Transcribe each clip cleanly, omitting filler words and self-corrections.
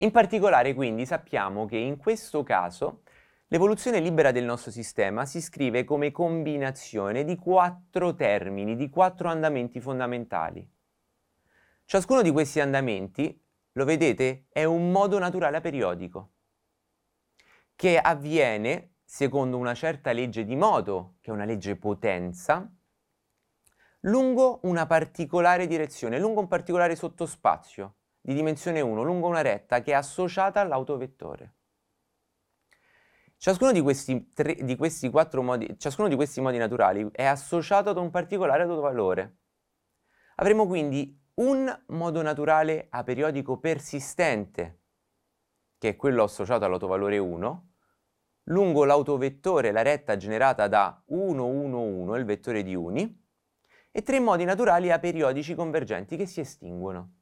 In particolare, quindi, sappiamo che in questo caso l'evoluzione libera del nostro sistema si scrive come combinazione di 4 termini, di 4 andamenti fondamentali. Ciascuno di questi andamenti, lo vedete, è un modo naturale aperiodico, che avviene secondo una certa legge di modo, che è una legge potenza, lungo una particolare direzione, lungo un particolare sottospazio di dimensione 1, lungo una retta che è associata all'autovettore. Ciascuno di questi modi naturali è associato ad un particolare autovalore. Avremo quindi un modo naturale aperiodico persistente, che è quello associato all'autovalore 1, lungo l'autovettore, la retta generata da 1, 1, 1, il vettore di uni, e 3 modi naturali aperiodici convergenti che si estinguono.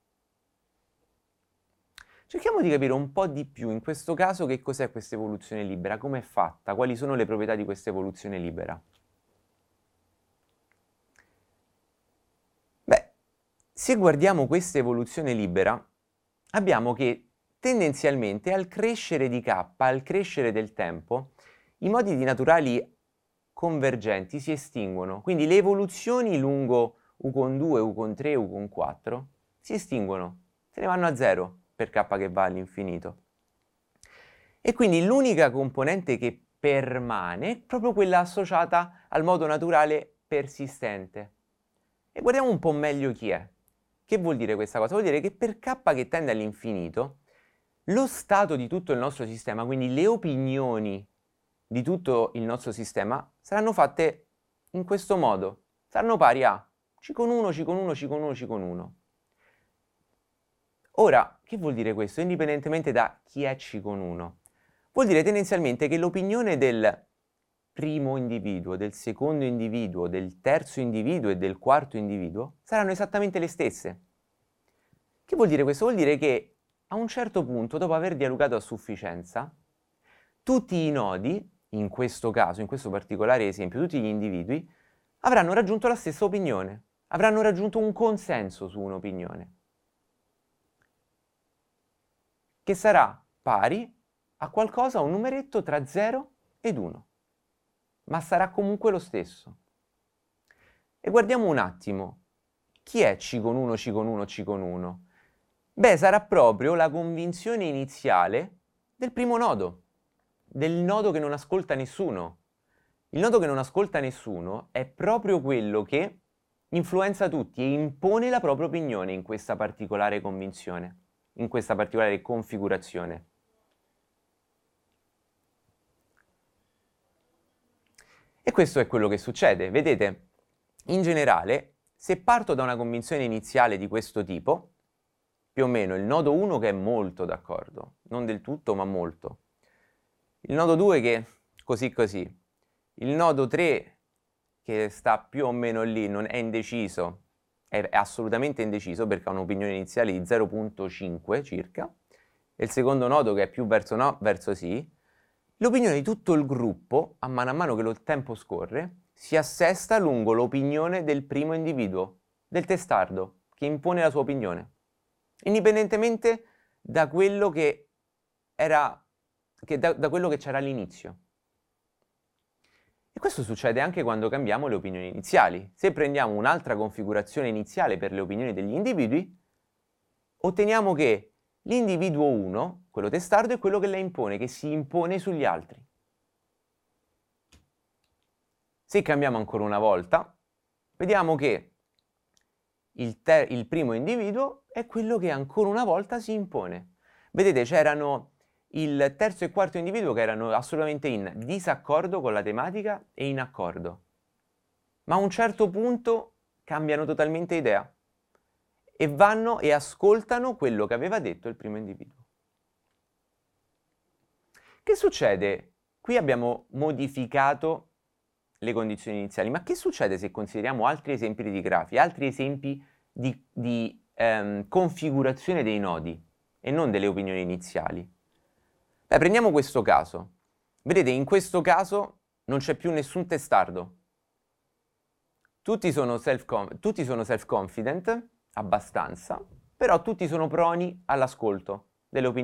Cerchiamo di capire un po' di più in questo caso che cos'è questa evoluzione libera, come è fatta, quali sono le proprietà di questa evoluzione libera. Beh, se guardiamo questa evoluzione libera, abbiamo che tendenzialmente al crescere di k, al crescere del tempo, i modi di naturali convergenti si estinguono, quindi le evoluzioni lungo u con 2, u con 3, u con 4 si estinguono, se ne vanno a 0 per k che va all'infinito. E quindi l'unica componente che permane è proprio quella associata al modo naturale persistente. E guardiamo un po' meglio chi è. Che vuol dire questa cosa? Vuol dire che per k che tende all'infinito, lo stato di tutto il nostro sistema, quindi le opinioni di tutto il nostro sistema, saranno fatte in questo modo. Saranno pari a c con 1, c con 1, c con 1, c con 1. Ora, che vuol dire questo? Indipendentemente da chi è c con 1. Vuol dire tendenzialmente che l'opinione del primo individuo, del secondo individuo, del terzo individuo e del quarto individuo saranno esattamente le stesse. Che vuol dire questo? Vuol dire che a un certo punto, dopo aver dialogato a sufficienza, tutti i nodi, in questo caso, in questo particolare esempio, tutti gli individui, avranno raggiunto la stessa opinione, avranno raggiunto un consenso su un'opinione, che sarà pari a qualcosa, a un numeretto tra 0 ed 1, ma sarà comunque lo stesso. E guardiamo un attimo, chi è c con 1, c con 1, c con 1? Beh, sarà proprio la convinzione iniziale del primo nodo, del nodo che non ascolta nessuno. Il nodo che non ascolta nessuno è proprio quello che influenza tutti e impone la propria opinione in questa particolare convinzione, in questa particolare configurazione. E questo è quello che succede. Vedete, in generale, se parto da una convinzione iniziale di questo tipo, più o meno il nodo 1 che è molto d'accordo, non del tutto ma molto, il nodo 2 che così così, il nodo 3 che sta più o meno lì, non è indeciso, è assolutamente indeciso perché ha un'opinione iniziale di 0,5 circa, e il secondo nodo che è più verso no, verso sì, l'opinione di tutto il gruppo, a mano che il tempo scorre, si assesta lungo l'opinione del primo individuo, del testardo, che impone la sua opinione, indipendentemente da quello che era, da quello che c'era all'inizio. E questo succede anche quando cambiamo le opinioni iniziali. Se prendiamo un'altra configurazione iniziale per le opinioni degli individui, otteniamo che l'individuo 1, quello testardo, è quello che la impone, che si impone sugli altri. Se cambiamo ancora una volta, vediamo che il primo individuo è quello che ancora una volta si impone. Vedete, c'erano il terzo e quarto individuo che erano assolutamente in disaccordo con la tematica e in accordo. Ma a un certo punto cambiano totalmente idea e vanno e ascoltano quello che aveva detto il primo individuo. Che succede? Qui abbiamo modificato le condizioni iniziali, ma che succede se consideriamo altri esempi di grafi, altri esempi di configurazione dei nodi e non delle opinioni iniziali? Beh, prendiamo questo caso. Vedete, in questo caso non c'è più nessun testardo. Tutti sono self-confident, abbastanza, però tutti sono proni all'ascolto delle opinioni